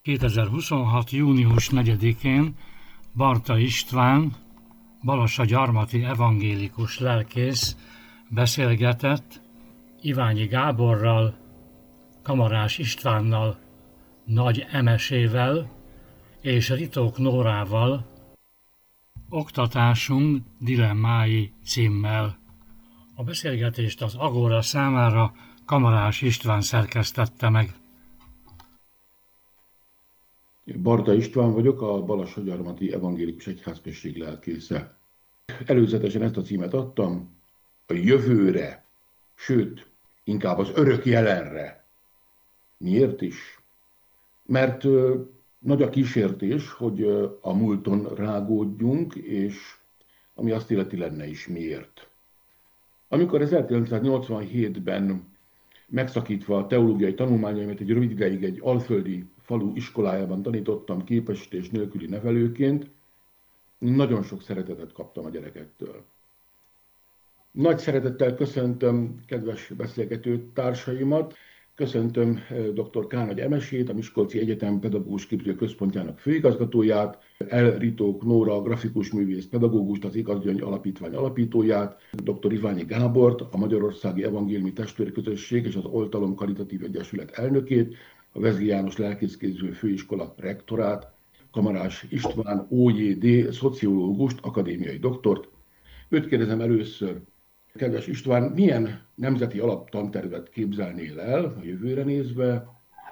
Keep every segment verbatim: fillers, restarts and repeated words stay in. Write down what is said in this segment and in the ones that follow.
kétezer-huszonhat. június negyedikén Barta István, balassagyarmati evangélikus lelkész beszélgetett Iványi Gáborral, Kamarás Istvánnal, Nagy Emesével és Ritók Nórával Oktatásunk dilemmái címmel. A beszélgetést az Agora számára Kamarás István szerkesztette meg. Barta István vagyok, a Balassagyarmati Evangélikus Egyházközség lelkésze. Előzetesen ezt a címet adtam, a jövőre, sőt, inkább az örök jelenre. Miért is? Mert ö, nagy a kísértés, hogy ö, a múlton rágódjunk, és ami azt illeti, lenne is miért. Amikor ezerkilencszáznyolcvanhétben megszakítva a teológiai tanulmányaimat egy rövid ideig egy alföldi falu iskolájában tanítottam képesítés nélküli nevelőként, nagyon sok szeretetet kaptam a gyerekektől. Nagy szeretettel köszöntöm kedves beszélgető társaimat, köszöntöm dr. K. Nagy Emesét, a Miskolci Egyetem Pedagógus Képző Központjának főigazgatóját, L. Ritók Nóra, grafikus művész pedagógust, az Igazgyöngy Alapítvány alapítóját, dr. Iványi Gábort, a Magyarországi Evangéliumi Testvérközösség és az Oltalom Karitatív Egyesület elnökét, a Vezér János Lelkészképző Főiskola rektorát, Kamarás István, ó jé dé, szociológust, akadémiai doktort. Őt kérdezem először, kedves István, milyen nemzeti alaptantervet képzelnél el a jövőre nézve?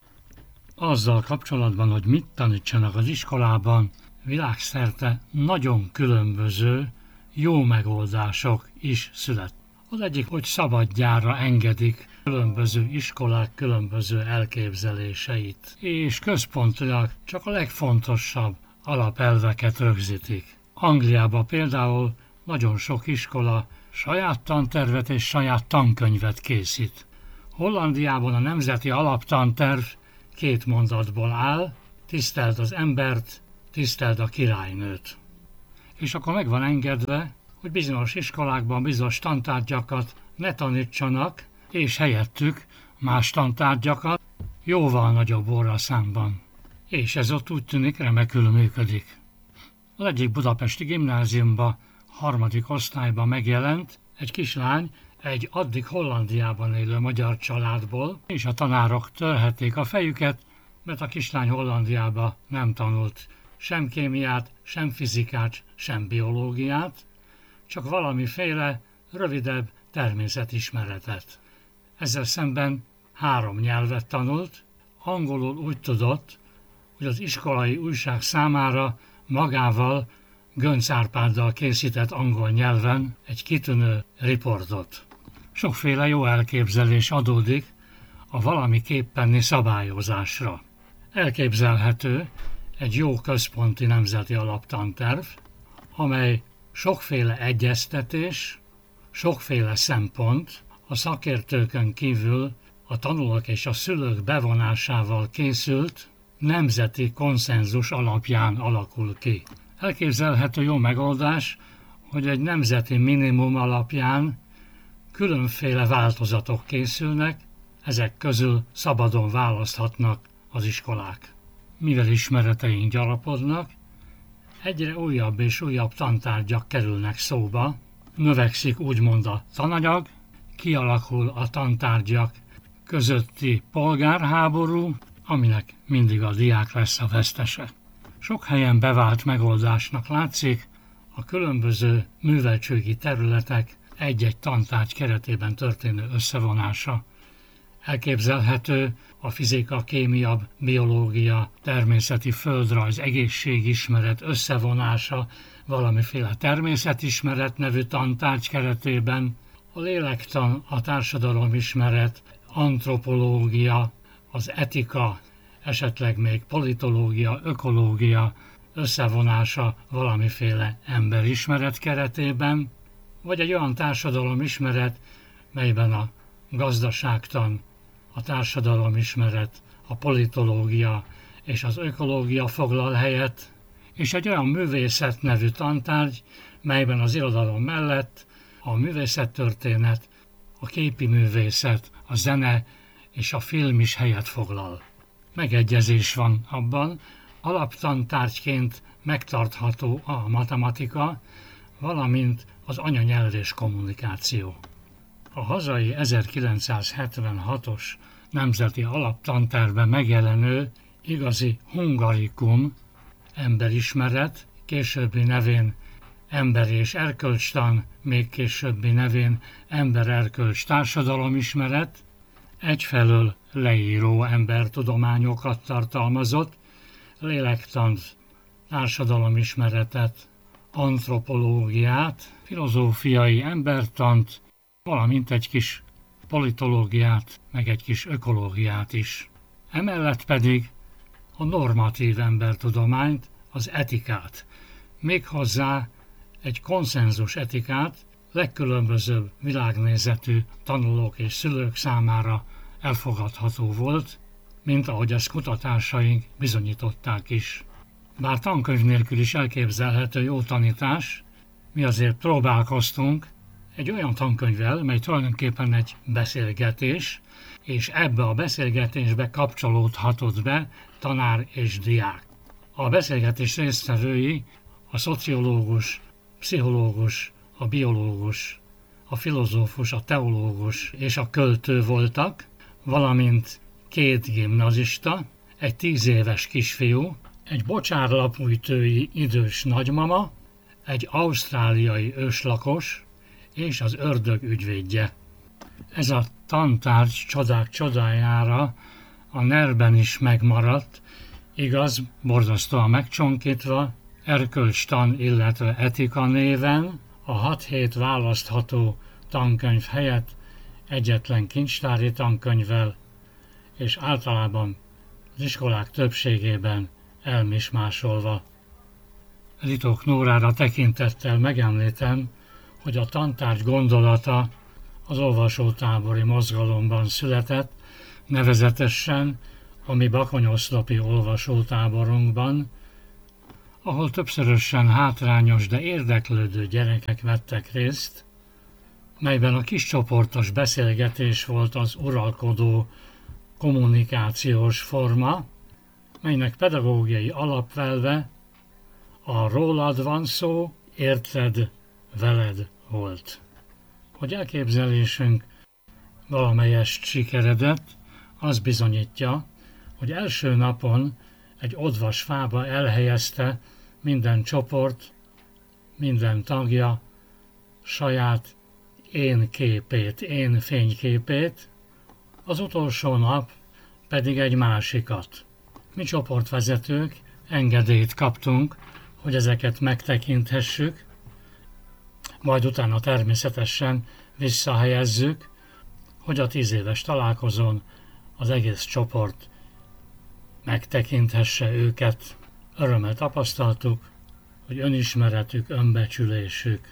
Azzal kapcsolatban, hogy mit tanítsanak az iskolában, világszerte nagyon különböző jó megoldások is születtek. Az egyik, hogy szabadjára engedik különböző iskolák különböző elképzeléseit, és központilag csak a legfontosabb alapelveket rögzítik. Angliában például nagyon sok iskola saját tantervet és saját tankönyvet készít. Hollandiában a nemzeti alaptanterv két mondatból áll: tiszteld az embert, tiszteld a királynőt. És akkor meg van engedve, hogy bizonyos iskolákban bizonyos tantárgyakat ne tanítsanak, és helyettük más tantárgyakat jóval nagyobb óraszámban. És ez ott úgy tűnik remekül működik. Az egyik budapesti gimnáziumban harmadik osztályban megjelent egy kislány egy addig Hollandiában élő magyar családból, és a tanárok törhették a fejüket, mert a kislány Hollandiában nem tanult sem kémiát, sem fizikát, sem biológiát, csak valamiféle rövidebb természetismeretet. Ezzel szemben három nyelvet tanult, angolul úgy tudott, hogy az iskolai újság számára magával Göncz Árpáddal készített angol nyelven egy kitűnő riportot. Sokféle jó elképzelés adódik a valamiképpeni szabályozásra. Elképzelhető egy jó központi nemzeti alaptanterv, amely sokféle egyeztetés, sokféle szempont, a szakértőkön kívül a tanulók és a szülők bevonásával készült nemzeti konszenzus alapján alakul ki. Elképzelhető jó megoldás, hogy egy nemzeti minimum alapján különféle változatok készülnek, ezek közül szabadon választhatnak az iskolák. Mivel ismereteink gyarapodnak, egyre újabb és újabb tantárgyak kerülnek szóba, növekszik úgymond a tananyag, kialakul a tantárgyak közötti polgárháború, aminek mindig a diák lesz a vesztese. Sok helyen bevált megoldásnak látszik a különböző műveltségi területek egy-egy tantárgy keretében történő összevonása. Elképzelhető a fizika, kémia, biológia, természeti földrajz, egészségismeret összevonása valamiféle természetismeret nevű tantárgy keretében, a lélektan, a társadalomismeret, antropológia, az etika, esetleg még politológia, ökológia összevonása valamiféle emberismeret keretében, vagy egy olyan társadalomismeret, melyben a gazdaságtan, a társadalomismeret, a politológia és az ökológia foglal helyet, és egy olyan művészet nevű tantárgy, melyben az irodalom mellett a művészettörténet, a képi művészet, a zene és a film is helyet foglal. megegyezés van abban, alaptantárgyként megtartható a matematika, valamint az anyanyelv és kommunikáció. A hazai ezerkilencszázhetvenhatos nemzeti alaptantervben megjelenő igazi hungarikum, emberismeret, későbbi nevén ember- és erkölcstan, még későbbi nevén ember-erkölcs társadalomismeret, egyfelől leíró embertudományokat tartalmazott, lélektant, társadalomismeretet, antropológiát, filozófiai embertant, valamint egy kis politológiát, meg egy kis ökológiát is. Emellett pedig a normatív embertudományt, az etikát, méghozzá egy konszenzus etikát, legkülönbözőbb világnézetű tanulók és szülők számára elfogadható volt, mint ahogy ezt kutatásaink bizonyították is. Bár tankönyv nélkül is elképzelhető jó tanítás, mi azért próbálkoztunk egy olyan tankönyvvel, mely tulajdonképpen egy beszélgetés, és ebbe a beszélgetésbe kapcsolódhatott be tanár és diák. A beszélgetés résztvevői a szociológus, pszichológus, a biológus, a filozófus, a teológus és a költő voltak, valamint két gimnazista, egy tíz éves kisfiú, egy bocsárlapújtői idős nagymama, egy ausztráliai őslakos és az ördög ügyvédje. Ez a tantárgy csodák csodájára a nerben is megmaradt, igaz, borzasztóan megcsonkítva, erkölcstan, illetve etika néven, a hat hét választható tankönyv helyett egyetlen kincstári tankönyvvel, és általában az iskolák többségében elmismásolva. Ritók Nórára tekintettel megemlítem, hogy a tantárgy gondolata az olvasótábori mozgalomban született, nevezetesen a mi bakonyoszlopi olvasótáborunkban, ahol többszörösen hátrányos, de érdeklődő gyerekek vettek részt, melyben a kiscsoportos beszélgetés volt az uralkodó kommunikációs forma, melynek pedagógiai alapvelve a rólad van szó, érted, veled volt. Hogy elképzelésünk valamelyest sikeredett, az bizonyítja, hogy első napon egy odvas fába elhelyezte minden csoport, minden tagja saját én képét, én fényképét, az utolsó nap pedig egy másikat. Mi csoportvezetők engedélyt kaptunk, hogy ezeket megtekinthessük, majd utána természetesen visszahelyezzük, hogy a tíz éves találkozón az egész csoport megtekinthesse őket. Örömmel tapasztaltuk, hogy önismeretük, önbecsülésük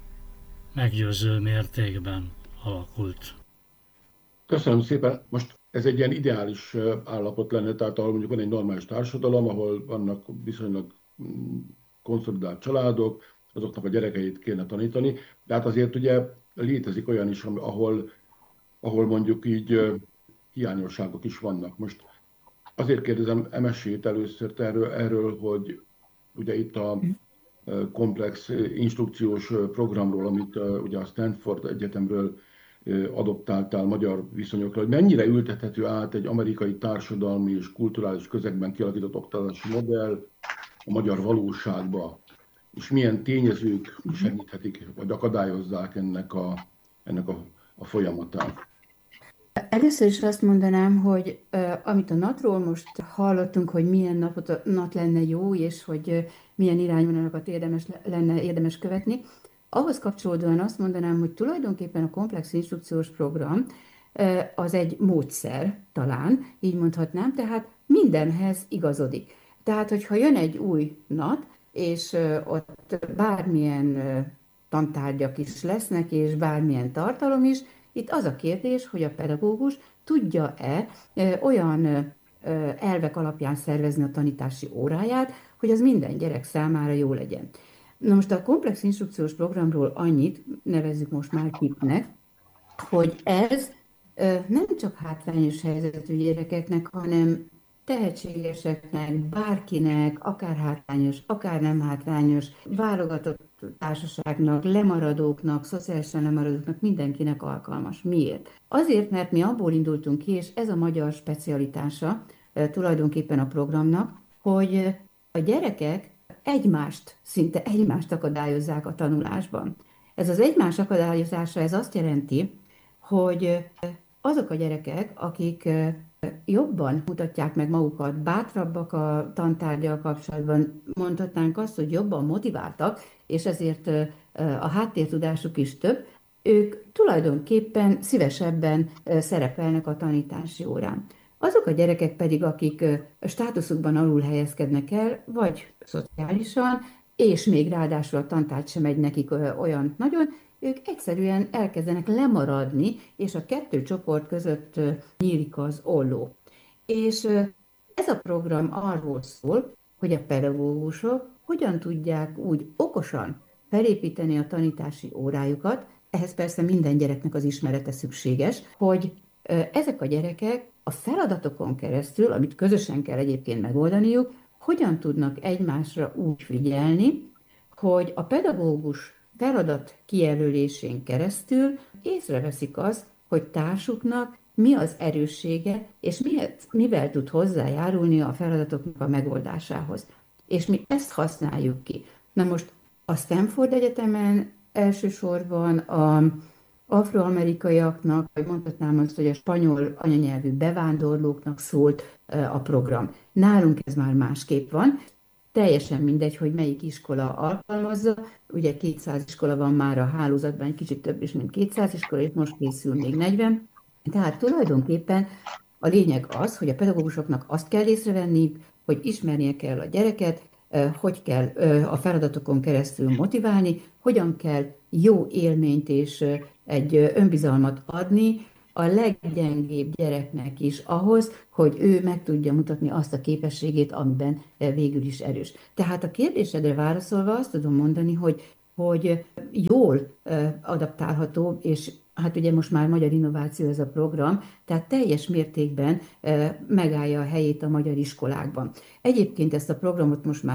meggyőző mértékben alakult. Köszönöm szépen. Most ez egy ilyen ideális állapot lenne, tehát ahol mondjuk van egy normális társadalom, ahol vannak viszonylag konszolidált családok, azoknak a gyerekeit kéne tanítani, de hát azért ugye létezik olyan is, ahol, ahol mondjuk így hiányosságok is vannak. Most azért kérdezem Emesét először erről, erről, hogy ugye itt a komplex instrukciós programról, amit ugye a Stanford Egyetemről adoptáltál magyar viszonyokra, hogy mennyire ültethető át egy amerikai társadalmi és kulturális közegben kialakított oktatási modell a magyar valóságba, és milyen tényezők segíthetik, vagy akadályozzák ennek a, ennek a, a folyamatát. Először is azt mondanám, hogy uh, amit a natról most hallottunk, hogy milyen napot, nat lenne jó, és hogy uh, milyen irányvonalakat érdemes lenne érdemes követni, ahhoz kapcsolódóan azt mondanám, hogy tulajdonképpen a komplex instrukciós program uh, az egy módszer, talán, így mondhatnám, tehát mindenhez igazodik. Tehát, hogyha jön egy új nat, és uh, ott bármilyen uh, tantárgyak is lesznek, és bármilyen tartalom is, itt az a kérdés, hogy a pedagógus tudja-e olyan elvek alapján szervezni a tanítási óráját, hogy az minden gyerek számára jó legyen. Na most a komplex instrukciós programról annyit, nevezzük most már kipnek, hogy ez nem csak hátrányos helyzetű gyerekeknek, hanem tehetségeseknek, bárkinek, akár hátrányos, akár nem hátrányos, válogatott társaságnak, lemaradóknak, szociálisan lemaradóknak, mindenkinek alkalmas. Miért? Azért, mert mi abból indultunk ki, és ez a magyar specialitása e, tulajdonképpen a programnak, hogy a gyerekek egymást, szinte egymást akadályozzák a tanulásban. Ez az egymás akadályozása, ez azt jelenti, hogy azok a gyerekek, akik jobban mutatják meg magukat, bátrabbak a tantárgyal kapcsolatban, mondhatnánk azt, hogy jobban motiváltak, és ezért a háttértudásuk is több, ők tulajdonképpen szívesebben szerepelnek a tanítási órán. Azok a gyerekek pedig, akik a státuszukban alul helyezkednek el, vagy szociálisan, és még ráadásul a tantárgy sem megy nekik olyan nagyon, ők egyszerűen elkezdenek lemaradni, és a kettő csoport között nyílik az olló. És ez a program arról szól, hogy a pedagógusok hogyan tudják úgy okosan felépíteni a tanítási órájukat, ehhez persze minden gyereknek az ismerete szükséges, hogy ezek a gyerekek a feladatokon keresztül, amit közösen kell egyébként megoldaniuk, hogyan tudnak egymásra úgy figyelni, hogy a pedagógus feladat kijelölésén keresztül észreveszik azt, hogy társuknak mi az erőssége, és mihez, mivel tud hozzájárulni a feladatoknak a megoldásához. És mi ezt használjuk ki. Na most a Stanford Egyetemen elsősorban a afroamerikaiaknak, vagy mondhatnám azt, hogy a spanyol anyanyelvű bevándorlóknak szólt a program. Nálunk ez már másképp van, teljesen mindegy, hogy melyik iskola alkalmazza, ugye kétszáz iskola van már a hálózatban, egy kicsit több is, mint kétszáz iskola, és most készül még negyven. Tehát tulajdonképpen a lényeg az, hogy a pedagógusoknak azt kell észrevenni, hogy ismernie kell a gyereket, hogy kell a feladatokon keresztül motiválni, hogyan kell jó élményt és egy önbizalmat adni a leggyengébb gyereknek is ahhoz, hogy ő meg tudja mutatni azt a képességét, amiben végül is erős. Tehát a kérdésedre válaszolva azt tudom mondani, hogy, hogy jól adaptálható, és hát ugye most már magyar innováció ez a program, tehát teljes mértékben megállja a helyét a magyar iskolákban. Egyébként ezt a programot most már